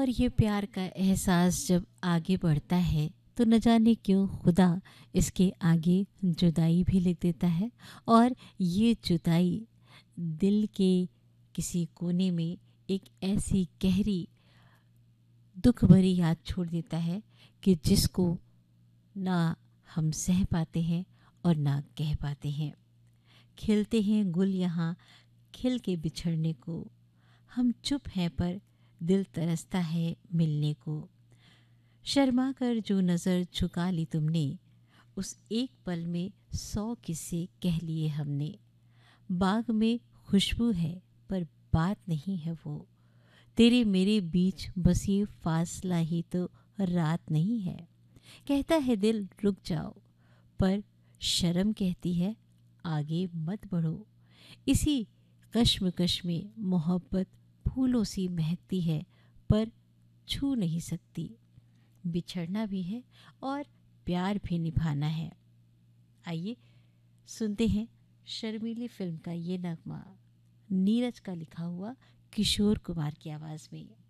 और ये प्यार का एहसास जब आगे बढ़ता है तो न जाने क्यों खुदा इसके आगे जुदाई भी लिख देता है। और ये जुदाई दिल के किसी कोने में एक ऐसी गहरी दुख भरी याद छोड़ देता है कि जिसको ना हम सह पाते हैं और ना कह पाते हैं। खिलते हैं गुल यहाँ खिल के बिछड़ने को, हम चुप हैं पर दिल तरसता है मिलने को। शर्मा कर जो नज़र झुका ली तुमने, उस एक पल में 100 किस्से कह लिए हमने। बाग में खुशबू है पर बात नहीं है वो, तेरे मेरे बीच बस ये फासला ही तो रात नहीं है। कहता है दिल रुक जाओ, पर शर्म कहती है आगे मत बढ़ो। इसी कश्मकश में मोहब्बत फूलों सी महकती है पर छू नहीं सकती। बिछड़ना भी है और प्यार भी निभाना है। आइए सुनते हैं शर्मीली फिल्म का ये नगमा, नीरज का लिखा हुआ किशोर कुमार की आवाज़ में।